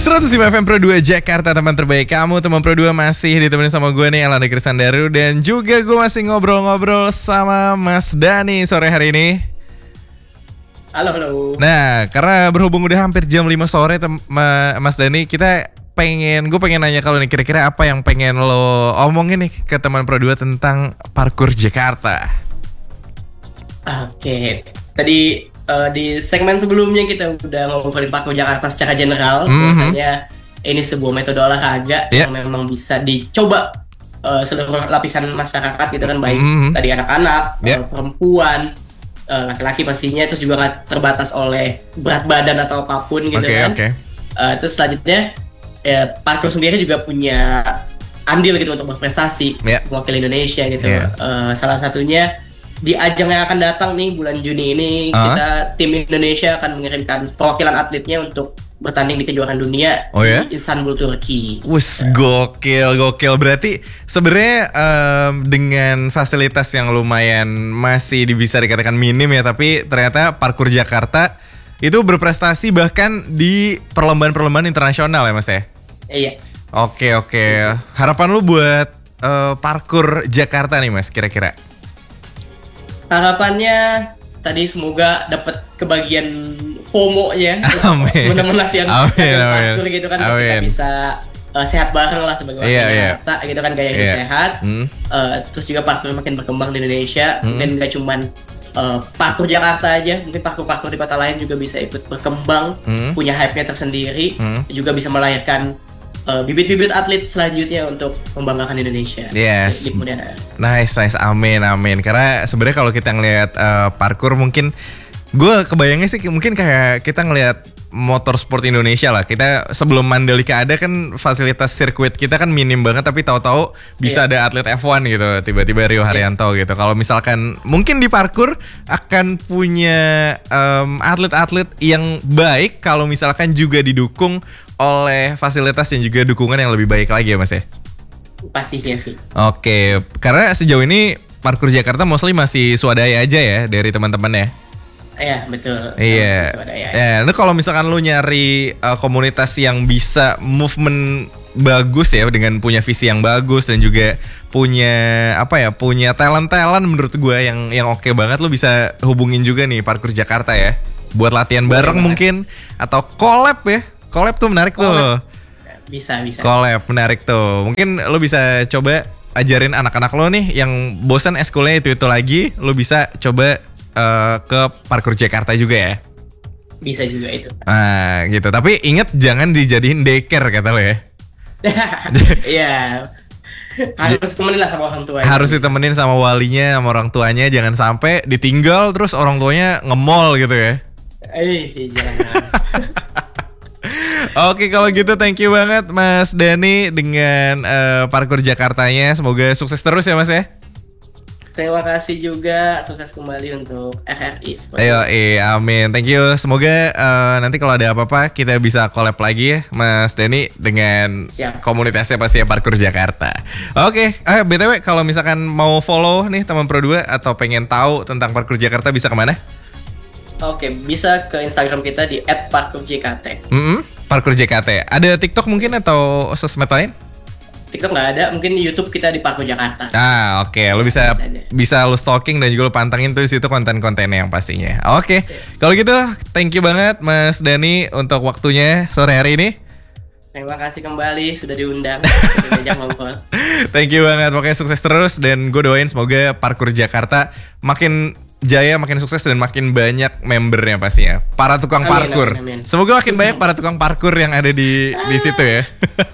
105 FM Pro 2 Jakarta, teman terbaik kamu. Teman Pro 2 masih ditemenin sama gue nih, Elanda Krisandaru. Dan juga gue masih ngobrol-ngobrol sama Mas Dani sore hari ini. Halo. Nah, karena berhubung udah hampir jam 5 sore Mas Dani, gue pengen nanya kalau nih, kira-kira apa yang pengen lo omongin nih ke teman Pro 2 tentang parkur Jakarta? Oke, tadi di segmen sebelumnya kita udah ngobrolin parkur Jakarta secara general. Biasanya ini sebuah metode olahraga yang memang bisa dicoba seluruh lapisan masyarakat gitu kan, baik tadi anak-anak, perempuan, laki-laki pastinya, terus juga gak terbatas oleh berat badan atau apapun gitu kan. Terus selanjutnya parkur sendiri juga punya andil gitu untuk berprestasi, mewakili Indonesia gitu. Salah satunya di ajang yang akan datang nih bulan Juni ini, kita tim Indonesia akan mengirimkan perwakilan atletnya untuk bertanding di kejuaraan dunia di Istanbul, Turki. Gokil. Berarti sebenarnya dengan fasilitas yang lumayan masih bisa dikatakan minim ya, tapi ternyata parkur Jakarta itu berprestasi bahkan di perlombaan-perlombaan internasional ya Mas ya? Iya. Oke. Harapan lu buat parkur Jakarta nih Mas, kira-kira? Harapannya tadi semoga dapat kebagian FOMO-nya, benar-benar latihan parkur gitu kan, kita bisa sehat bareng lah sebagai warga Jakarta gitu kan, gaya hidup sehat. Terus juga parkur makin berkembang di Indonesia, mungkin gak cuman parkur Jakarta aja, mungkin parkur-parkur di kota lain juga bisa ikut berkembang, punya hype-nya tersendiri, juga bisa melahirkan bibit-bibit atlet selanjutnya untuk membanggakan Indonesia. Yes. Di kemudian hari. Nice. Amin. Karena sebenarnya kalau kita ngelihat parkur, mungkin gue kebayangnya sih mungkin kayak kita ngelihat motorsport Indonesia lah. Kita sebelum Mandalika ada kan fasilitas sirkuit kita kan minim banget, tapi tahu-tahu bisa ada atlet F1 gitu, tiba-tiba Rio Haryanto gitu. Kalau misalkan mungkin di parkur akan punya atlet-atlet yang baik kalau misalkan juga didukung oleh fasilitas dan juga dukungan yang lebih baik lagi ya Mas ya? Pastinya sih. Oke, karena sejauh ini parkur Jakarta mostly masih swadaya aja ya dari teman-teman ya? Iya, betul. Iya. Nah kalau misalkan lu nyari komunitas yang bisa movement bagus ya, dengan punya visi yang bagus dan juga punya punya talent menurut gue yang oke banget, lu bisa hubungin juga nih parkur Jakarta ya, buat latihan bareng mungkin, atau collab ya. Collab tuh menarik tuh. Bisa. Collab menarik tuh. Mungkin lo bisa coba ajarin anak-anak lo nih yang bosan eskulnya itu lagi, lo bisa coba ke parkur Jakarta juga ya. Bisa juga itu. Nah gitu. Tapi inget jangan dijadiin daycare kata lo ya. Iya. Harus temenin lah sama orang tuanya. Harus ditemenin sama walinya, sama orang tuanya. Jangan sampai ditinggal terus orang tuanya nge-mall gitu ya. Jangan. Oke, kalau gitu thank you banget Mas Dani dengan parkur Jakartanya. Semoga sukses terus ya Mas ya. Terima kasih juga, sukses kembali untuk RRI. Ayo, amin. Thank you. Semoga nanti kalau ada apa-apa kita bisa collab lagi ya Mas Dani dengan komunitasnya pasti ya parkur Jakarta. Oke, BTW kalau misalkan mau follow nih teman Pro 2 atau pengen tahu tentang parkur Jakarta bisa kemana? Oke, bisa ke Instagram kita di @parkurjkt. Parkur JKT. Ada TikTok mungkin atau sosmed lain? TikTok nggak ada, mungkin YouTube kita di Parkur Jakarta. Oke. Lo bisa lo stalking dan juga lo pantengin tuh situ konten-kontennya yang pastinya. Oke. Kalau gitu, thank you banget Mas Dani untuk waktunya sore hari ini. Terima kasih kembali sudah diundang. Thank you banget. Pokoknya sukses terus dan gue doain semoga Parkur Jakarta makin jaya, makin sukses dan makin banyak membernya pastinya. Para tukang parkur. Amin. Semoga makin banyak para tukang parkur yang ada di situ ya.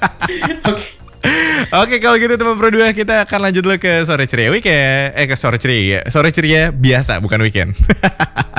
Oke, kalau gitu teman Pro 2 kita akan lanjut dulu ke sore ceria weekend. Ke sore ceria biasa bukan weekend.